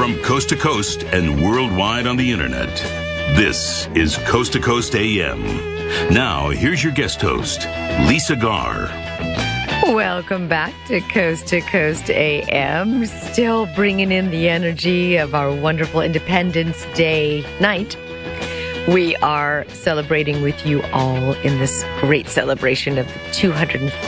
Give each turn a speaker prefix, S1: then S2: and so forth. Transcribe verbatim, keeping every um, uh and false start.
S1: From coast to coast and worldwide on the internet, this is Coast to Coast A M. Now, here's your guest host, Lisa Garr.
S2: Welcome back to Coast to Coast A M. Still bringing in the energy of our wonderful Independence Day night. We are celebrating with you all in this great celebration of the two hundred